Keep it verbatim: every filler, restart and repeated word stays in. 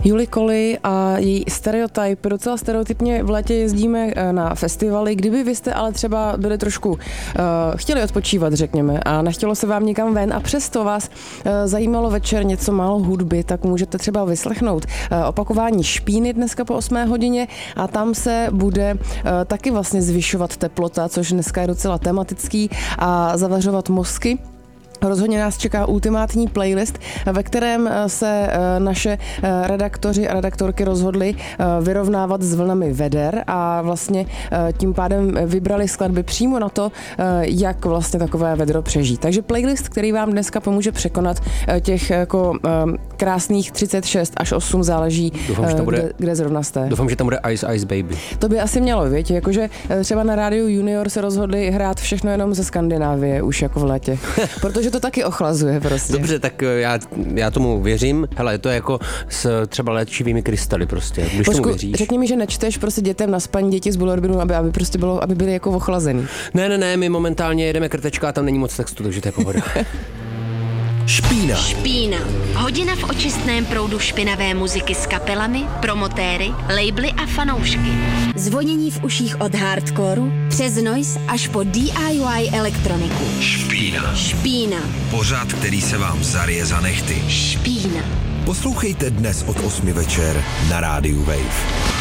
Julie Colley a její Stereotype. Docela stereotypně v létě jezdíme na festivaly. Kdyby vy jste ale třeba byli trošku uh, chtěli odpočívat, řekněme, a nechtělo se vám někam ven a přesto vás uh, zajímalo večer něco málo hudby, tak můžete třeba vyslechnout uh, opakování Špíny dneska po osmé hodině a tam se bude uh, taky vlastně zvyšovat teplota, což dneska je docela tematický, a zavařovat mozky. Rozhodně nás čeká ultimátní playlist, ve kterém se naše redaktoři a redaktorky rozhodli vyrovnávat s vlnami veder a vlastně tím pádem vybrali skladby přímo na to, jak vlastně takové vedro přežít. Takže playlist, který vám dneska pomůže překonat těch jako krásných třicet šest až osm, záleží, doufám, že bude, kde, kde zrovna jste. Doufám, že tam bude Ice Ice Baby. To by asi mělo, věď, jakože třeba na rádiu Junior se rozhodli hrát všechno jenom ze Skandinávie už jako v létě, protože to taky ochlazuje prostě. Dobře, tak já, já tomu věřím. Hele, to je jako s třeba léčivými krystaly prostě. Když Počku, tomu věříš. Řekni mi, že nečteš prostě dětem na spaní děti z Bullerbinu, aby, aby prostě bylo, aby byly jako ochlazený. Ne, ne, ne, my momentálně jedeme krtečka a tam není moc textu, takže to je pohoda. Špína. Špína. Hodina v očistném proudu špinavé muziky s kapelami, promotéry, labely a fanoušky. Zvonění v uších od hardcoreu přes noise až po D I Y elektroniku. Špína. Špína. Pořád, který se vám zaryje za nechty. Špína. Poslouchejte dnes od osmi večer na rádiu Wave.